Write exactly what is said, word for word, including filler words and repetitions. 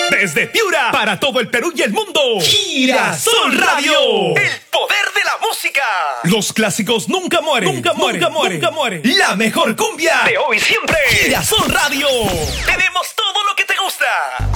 Desde Piura, para todo el Perú y el mundo. Girasol Radio. El poder de la música. Los clásicos nunca mueren. Nunca mueren. Nunca mueren. Nunca mueren. La mejor cumbia de hoy y siempre. Girasol Radio. Tenemos todo lo que te gusta.